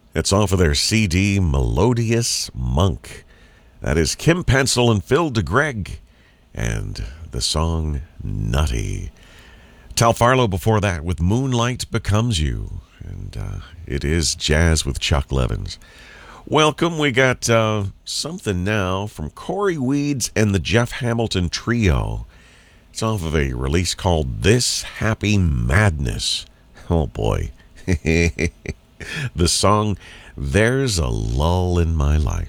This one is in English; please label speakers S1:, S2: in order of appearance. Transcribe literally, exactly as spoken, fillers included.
S1: It's off of their C D, Melodious Monk. That is Kim Pencil and Phil DeGreg. And the song, Nutty. Tal Farlow before that with Moonlight Becomes You. And uh, it is jazz with Chuck Levins. Welcome. We got uh, something now from Corey Weeds and the Jeff Hamilton Trio. It's off of a release called This Happy Madness. Oh, boy. The song, There's a Lull in My Life.